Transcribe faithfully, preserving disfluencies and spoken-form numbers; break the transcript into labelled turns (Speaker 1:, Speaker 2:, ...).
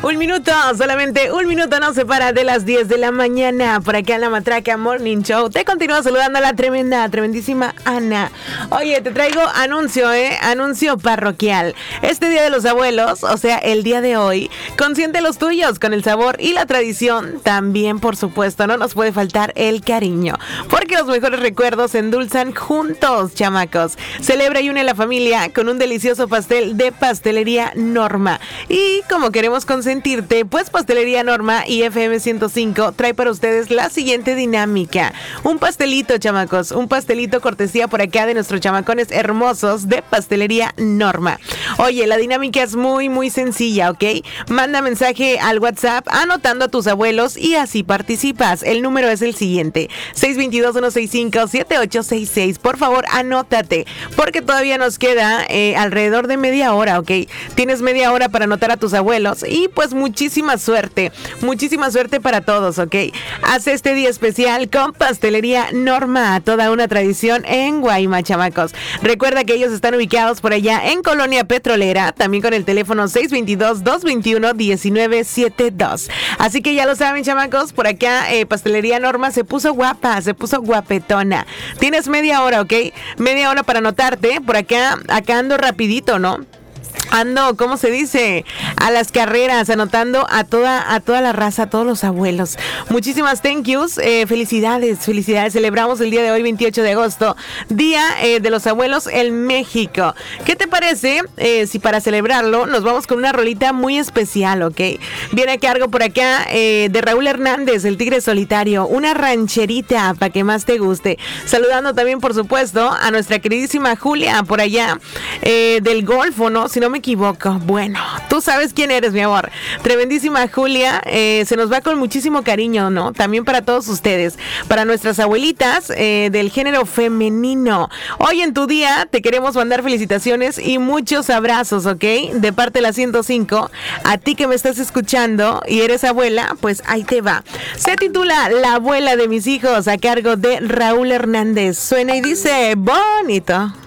Speaker 1: Un minuto, solamente un minuto nos separa de las diez de la mañana. Por acá en la Matraca Morning Show. Te continúa saludando a la tremenda, tremendísima Ana. Oye, te traigo anuncio, ¿eh? Anuncio parroquial. Este Día de los Abuelos, o sea, el día de hoy, consiente los tuyos con el sabor y la tradición. También, por supuesto, no nos puede faltar el cariño. Porque los mejores recuerdos se endulzan juntos, chamacos. Celebra y une a la familia con un delicioso pastel de Pastelería Norma. Y como queremos consentirte, pues Pastelería Norma y F M ciento cinco trae para ustedes la siguiente dinámica. Un pastelito, chamacos, un pastelito cortesía por acá de nuestros chamacones hermosos de Pastelería Norma. Oye, la dinámica es muy, muy sencilla, ¿ok? Manda mensaje al WhatsApp anotando a tus abuelos y así participas. El número es el siguiente, seis dos dos, uno seis cinco, siete ocho seis seis. Por favor, anótate, porque todavía nos queda eh, alrededor de media hora, ¿ok? Tienes media hora para anotar a tus abuelos y pues muchísima suerte, muchísima suerte para todos, ¿ok? Haz este día especial con Pastelería Norma, toda una tradición en Guaymas, chamacos. Recuerda que ellos están ubicados por allá en Colonia Petrolera, también con el teléfono seis dos dos, dos dos uno, uno nueve siete dos. Así que ya lo saben, chamacos, por acá eh, Pastelería Norma se puso guapa, se puso guapetona. Tienes media hora, ¿ok? Media hora para anotarte. Por acá, acá ando rapidito, ¿no? Ando, ¿cómo se dice? A las carreras, anotando a toda, a toda la raza, a todos los abuelos. Muchísimas thank yous, eh, felicidades, felicidades. Celebramos el día de hoy, veintiocho de agosto, Día eh, de los Abuelos en México. ¿Qué te parece eh, si para celebrarlo nos vamos con una rolita muy especial, ok? Viene aquí algo por acá eh, de Raúl Hernández, el Tigre Solitario, una rancherita para que más te guste. Saludando también, por supuesto, a nuestra queridísima Julia por allá eh, del Golfo, ¿no? Si no me equivoco. Bueno, tú sabes quién eres, mi amor. Tremendísima Julia, eh, se nos va con muchísimo cariño, ¿no? También para todos ustedes, para nuestras abuelitas eh, del género femenino. Hoy en tu día te queremos mandar felicitaciones y muchos abrazos, ¿ok? De parte de la ciento cinco, a ti que me estás escuchando y eres abuela, pues ahí te va. Se titula La abuela de mis hijos, a cargo de Raúl Hernández. Suena y dice bonito.